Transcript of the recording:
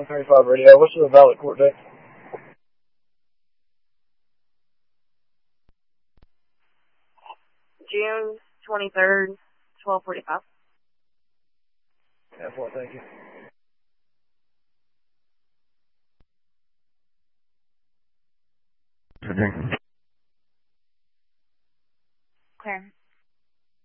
135 radio. What's the valid court date? June 23rd, 12:45. Yeah, well, thank you.